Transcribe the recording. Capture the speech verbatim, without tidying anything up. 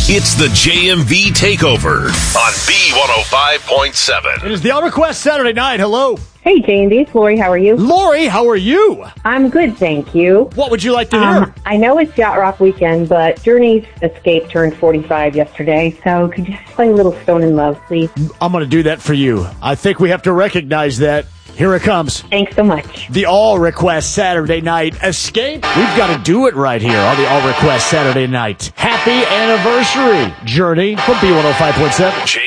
It's the J M V Takeover on B one oh five point seven. It is the All Request Saturday night. Hello. Hey, J M V, it's Lori. How are you? Lori, how are you? I'm good, thank you. What would you like to hear? Um, I know it's Yacht Rock weekend, but Journey's Escape turned forty-five yesterday, so could you play a little Stone in Love, please? I'm going to do that for you. I think we have to recognize that. Here it comes. Thanks so much. The All Request Saturday Night Escape. We've got to do it right here on the All Request Saturday Night. Happy anniversary, Journey, from B one oh five point seven. J